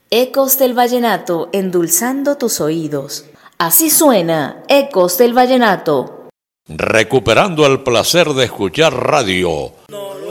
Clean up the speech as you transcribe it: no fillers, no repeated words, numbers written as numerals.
Ecos del vallenato endulzando tus oídos. Así suena Ecos del vallenato. Recuperando el placer de escuchar radio.